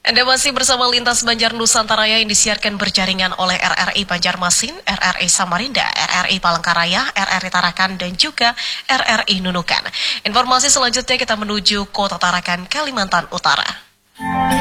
Anda masih bersama Lintas Banjar Nusantara yang disiarkan berjaringan oleh RRI Banjarmasin, RRI Samarinda, RRI Palangkaraya, RRI Tarakan, dan juga RRI Nunukan. Informasi selanjutnya kita menuju Kota Tarakan, Kalimantan Utara.